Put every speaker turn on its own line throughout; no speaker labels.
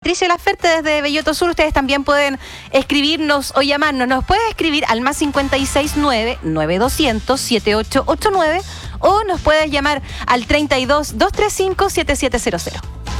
Patricia Laferte desde Belloto Sur. Ustedes también pueden escribirnos o llamarnos. Nos pueden escribir al más 569-9200-7889 o nos puedes llamar al 32-235-7700.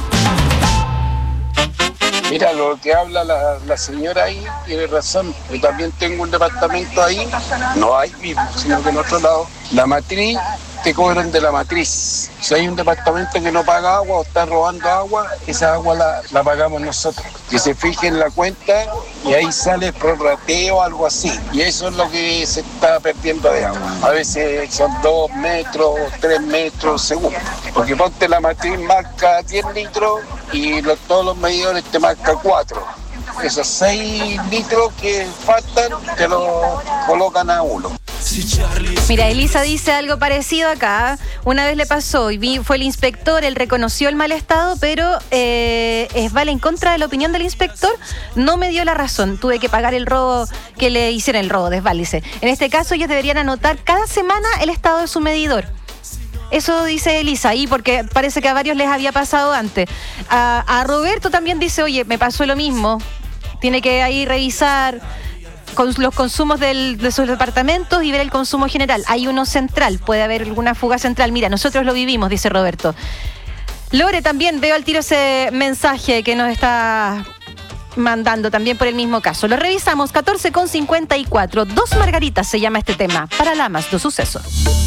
Mira, lo que habla la señora ahí tiene razón. Yo también tengo un departamento ahí, no ahí mismo, sino que en otro lado. La matriz, te cobran de la matriz. Si hay un departamento que no paga agua o está robando agua, esa agua la pagamos nosotros. Que se fije en la cuenta y ahí sale prorrateo o algo así. Y eso es lo que se está perdiendo de agua. A veces son 2 metros, 3 metros según. Porque ponte la matriz marca 10 litros y todos los medidores te marca 4. Esos 6 litros que faltan te lo colocan a uno.
Mira, Elisa dice algo parecido acá. Una vez le pasó y fue el inspector, él reconoció el mal estado, pero vale en contra de la opinión del inspector, no me dio la razón. Tuve que pagar el robo, que le hicieron el robo, desválice. En este caso, ellos deberían anotar cada semana el estado de su medidor. Eso dice Elisa ahí, porque parece que a varios les había pasado antes. A Roberto también dice, oye, me pasó lo mismo. Tiene que ahí revisar con los consumos de sus departamentos y ver el consumo general. Hay uno central, puede haber alguna fuga central. Mira, nosotros lo vivimos, dice Roberto. Lore, también veo al tiro ese mensaje que nos está mandando también por el mismo caso. Lo revisamos, 14:54. 2 margaritas se llama este tema, para Lamas, 2 sucesos.